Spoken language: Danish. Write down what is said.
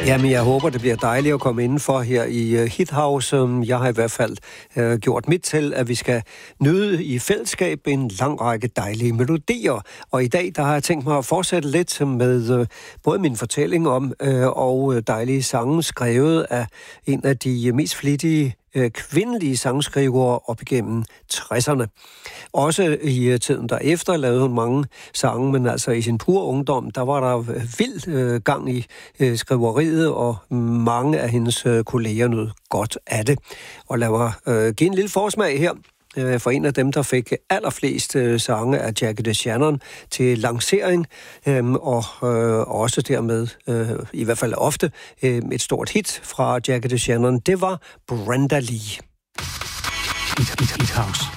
Jamen, jeg håber, det bliver dejligt at komme indenfor her i Hithouse. Jeg har i hvert fald gjort mit til, at vi skal nyde i fællesskab en lang række dejlige melodier. Og i dag, der har jeg tænkt mig at fortsætte lidt med både min fortælling om og dejlige sange skrevet af en af de mest flittige kvindelige sangskrivere op igennem 60'erne. Også i tiden derefter lavede hun mange sange, men altså i sin pure ungdom, der var der vild gang i skriveriet, og mange af hendes kolleger nød godt af det. Og lad mig give en lille forsmag her for en af dem, der fik allerflest sange af Jackie DeShannon til lancering, og også dermed, i hvert fald ofte, et stort hit fra Jackie DeShannon. Det var Brenda Lee. Hit House.